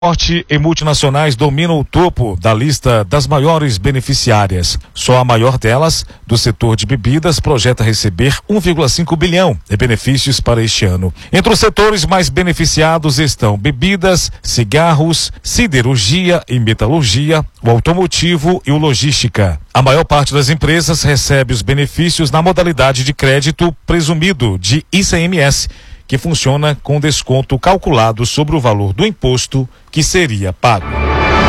Transporte e multinacionais dominam o topo da lista das maiores beneficiárias. Só a maior delas, do setor de bebidas, projeta receber 1,5 bilhão de benefícios para este ano. Entre os setores mais beneficiados estão bebidas, cigarros, siderurgia e metalurgia, o automotivo e o logística. A maior parte das empresas recebe os benefícios na modalidade de crédito presumido de ICMS, que funciona com desconto calculado sobre o valor do imposto que seria pago.